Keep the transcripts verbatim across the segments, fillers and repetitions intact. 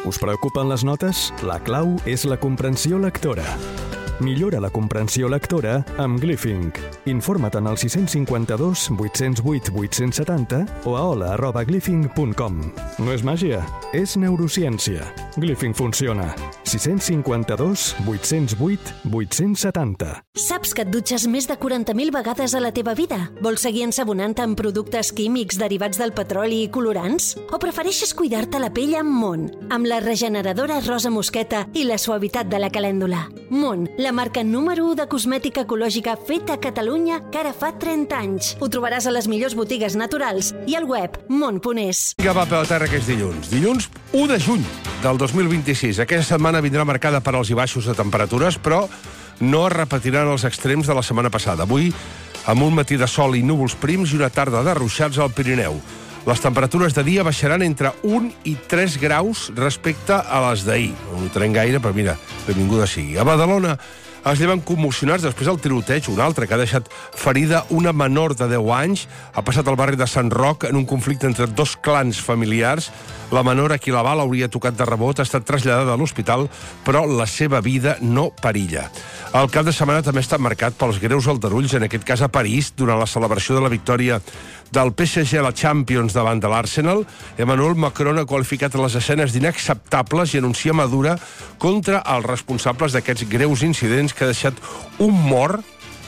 Us preocupen les notes? La clau és la comprensió lectora. Millora la comprensió lectora amb Glyphing. Informa't en el sis cinc dos, vuit zero vuit, vuit set zero o a hola arroba glyphing punt com. No és màgia, és neurociència. Glyphing funciona. sis cinc dos, vuit zero vuit, vuit set zero. Saps que et dutxes més de quaranta mil vegades a la teva vida? Vols seguir ensabonant-te amb productes químics derivats del petroli i colorants? O prefereixes cuidar-te la pell amb Mon, amb la regeneradora rosa mosqueta i la suavitat de la calèndula? Mon, la marca número u de cosmètica ecològica feta a Catalunya que ara fa trenta anys. Ho trobaràs a les millors botigues naturals i al web mon punt es. Vinga, va, peu a terra, que és dilluns. Dilluns u de juny del dos mil vint-i-sis. Aquesta setmana vindrà marcada per als i baixos de temperatures, però no es repetiran els extrems de la setmana passada. Avui, amb un matí de sol i núvols prims i una tarda de ruixats al Pirineu. Les temperatures de dia baixaran entre un i tres graus respecte a les d'ahir. No ho tenem gaire, però mira, benvinguda sigui. A Badalona es lleven commocionats després del tiroteig, un altre que ha deixat ferida una menor de deu anys. Ha passat al barri de Sant Roc en un conflicte entre dos clans familiars. La menor, a qui la bala hauria tocat de rebot, ha estat traslladada a l'hospital, però la seva vida no perilla. El cap de setmana també està marcat pels greus aldarulls, en aquest cas a París, durant la celebració de la victòria del P S G a la Champions davant de l'Arsenal. Emmanuel Macron ha qualificat les escenes d'inacceptables i anuncia Madura contra els responsables d'aquests greus incidents que ha deixat un mort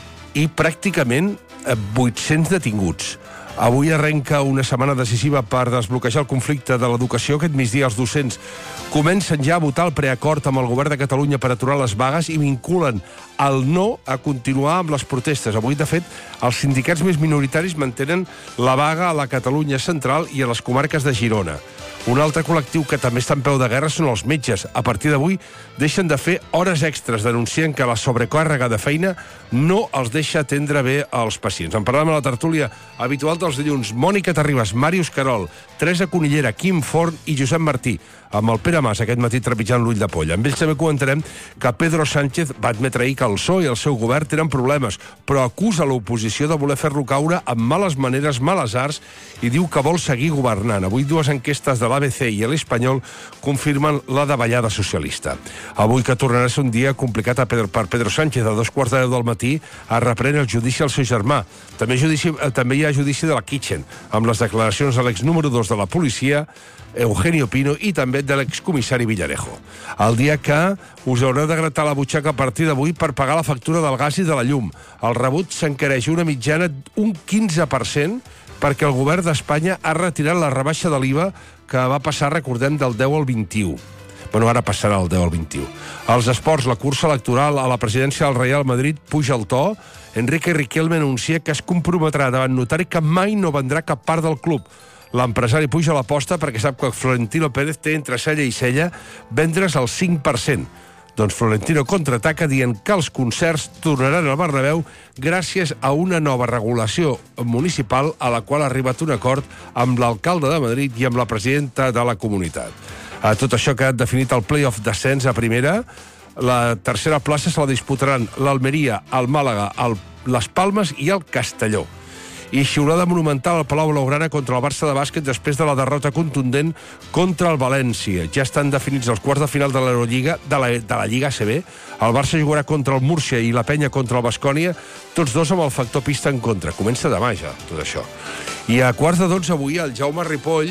i pràcticament vuit-cents detinguts. Avui arrenca una setmana decisiva per desbloquejar el conflicte de l'educació. Aquest migdia els docents comencen ja a votar el preacord amb el govern de Catalunya per aturar les vagues i vinculen el no a continuar amb les protestes. Avui, de fet, els sindicats més minoritaris mantenen la vaga a la Catalunya central i a les comarques de Girona. Un altre col·lectiu que també està en peu de guerra són els metges. A partir d'avui deixen de fer hores extres, denuncien que la sobrecàrrega de feina no els deixa atendre bé als pacients. En parlem a la tertúlia habitual dels dilluns. Mònica Terribas, Màrius Carol, Teresa Conillera, Quim Forn i Josep Martí, amb el Pere Mas aquest matí trepitjant l'ull de poll. Amb ells també comentarem que Pedro Sánchez va admetre ahir que el P S O E i el seu govern tenen problemes, però acusa l'oposició de voler fer-lo caure amb males maneres, males arts, i diu que vol seguir governant. Avui dues enquestes de l'A B C i l'Espanyol confirmen la davallada socialista. Avui, que tornarà a ser un dia complicat a Pedro, per Pedro Sánchez, a dos quarts de deu del matí es reprèn el judici al seu germà. També, judici, també hi ha judici de la Kitchen, amb les declaracions de l'ex número dos de la policia, Eugenio Pino, i també de l'excomissari Villarejo. El dia que us haureu de gratar la butxaca a partir d'avui per pagar la factura del gas i de la llum. El rebut s'encareix una mitjana un quinze per cent perquè el govern d'Espanya ha retirat la rebaixa de l'I V A que va passar, recordem, del deu al vint-i-u. Bueno, ara passarà del deu al vint-i-u. Als esports, la cursa electoral a la presidència del Real Madrid puja el to. Enrique Riquelme anuncia que es comprometrà davant notari que mai no vendrà cap part del club. L'empresari puja l'aposta perquè sap que Florentino Pérez té entre cella i cella vendre's el cinc per cent. Doncs Florentino contraataca dient que els concerts tornaran al Bernabéu gràcies a una nova regulació municipal a la qual ha arribat un acord amb l'alcalde de Madrid i amb la presidenta de la comunitat. A tot això que ha definit el play-off d'ascens a primera, la tercera plaça se la disputaran l'Almeria, el Màlaga, el, les Palmes i el Castelló. I xiulada monumental al Palau Blaugrana contra el Barça de bàsquet després de la derrota contundent contra el València. Ja estan definits els quarts de final de l'Eurolliga, de la, de la Lliga A C B. El Barça jugarà contra el Múrcia i la Penya contra el Baskonia, tots dos amb el factor pista en contra. Comença demà ja, tot això. I a quarts de dotze avui, el Jaume Ripoll,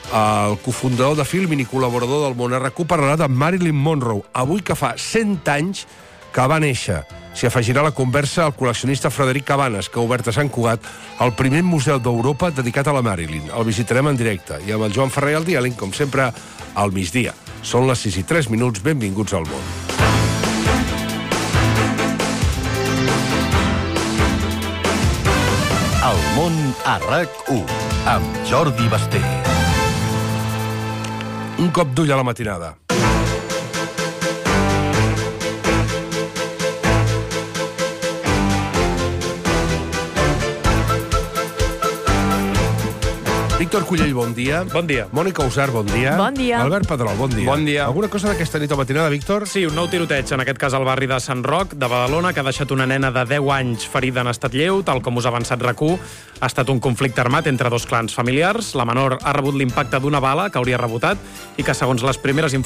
el cofundador de Filmin i col·laborador del Món R Q, parlarà de Marilyn Monroe, avui que fa cent anys que va néixer. S'hi afegirà la conversa el col·leccionista Frederic Cabanes, que ha obert a Sant Cugat el primer museu d'Europa dedicat a la Marilyn. El visitarem en directe. I amb el Joan Ferrer i el Diàleg, com sempre, al migdia. Són les sis i tres minuts. Benvinguts al món. El món a RAC u, amb Jordi Basté. Un cop d'ull a la matinada. Víctor Cullell, bon dia. Bon dia. Mònica Usar, bon dia. Bon dia. Albert Pedrol, bon dia. Bon dia. Alguna cosa d'aquesta nit o matinada, Víctor? Sí, un nou tiroteig, en aquest cas al barri de Sant Roc, de Badalona, que ha deixat una nena de deu anys ferida en estat lleu, tal com us ha avançat RAC u. Ha estat un conflicte armat entre dos clans familiars. La menor ha rebut l'impacte d'una bala que hauria rebotat i que, segons les primeres informacions,